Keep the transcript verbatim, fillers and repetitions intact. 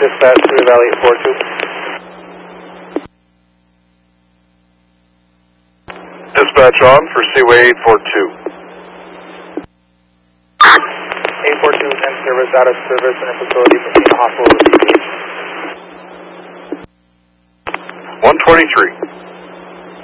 Dispatch to Valley eight four two. Dispatch on for Seaway eight four two. eight four two is in service, out of service, and a facility between the hospital and the one twenty-three.